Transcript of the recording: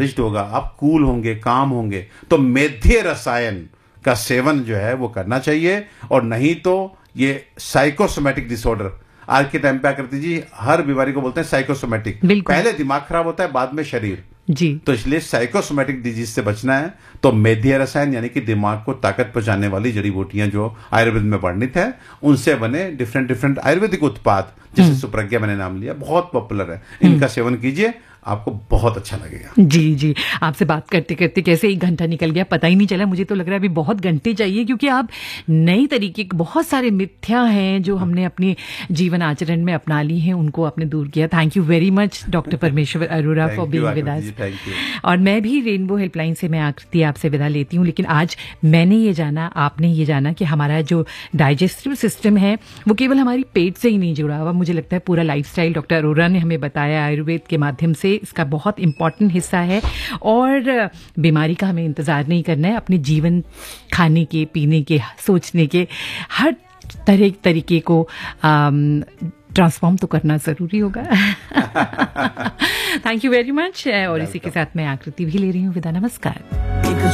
Nourished होगा, आप cool होंगे, काम होंगे। तो मेध्य रसायन का सेवन जो है वो करना चाहिए, और नहीं तो ये साइकोसोमैटिक डिसऑर्डर आज के टाइम पे आकृति जी हर बीमारी को बोलते हैं साइकोसोमैटिक। पहले दिमाग खराब होता है, बाद में शरीर जी। तो इसलिए साइकोसोमैटिक डिजीज से बचना है तो मेध्य रसायन यानी कि दिमाग को ताकत पहुंचाने वाली जड़ी बूटियां जो आयुर्वेद में वर्णित है, उनसे बने डिफरेंट आयुर्वेदिक उत्पाद, जैसे सुप्रज्ञा मैंने नाम लिया, बहुत पॉपुलर है, इनका सेवन कीजिए, आपको बहुत अच्छा लगेगा। जी जी, आपसे बात करते करते कैसे 1 घंटा निकल गया पता ही नहीं चला। मुझे तो लग रहा है अभी बहुत घंटे चाहिए, क्योंकि आप नई तरीके के बहुत सारे मिथ्या हैं जो हमने अपने जीवन आचरण में अपना ली हैं, उनको आपने दूर किया। Thank you very much doctor परमेश्वर Arora for being with us. और मैं भी रेनबो हेल्पलाइन से मैं आकृति आपसे विदा लेती हूँ। लेकिन आज मैंने ये जाना, आपने ये जाना कि हमारा जो डाइजेस्टिव सिस्टम है वो केवल हमारी पेट से ही नहीं जुड़ा हुआ, मुझे लगता है पूरा लाइफस्टाइल डॉक्टर अरोरा ने हमें बताया आयुर्वेद के माध्यम से इसका बहुत इंपॉर्टेंट हिस्सा है। और बीमारी का हमें इंतजार नहीं करना है, अपने जीवन, खाने के, पीने के, सोचने के हर तरीके को ट्रांसफॉर्म तो करना जरूरी होगा। Thank you very much. और इसी के साथ मैं आकृति भी ले रही हूँ विदा। नमस्कार।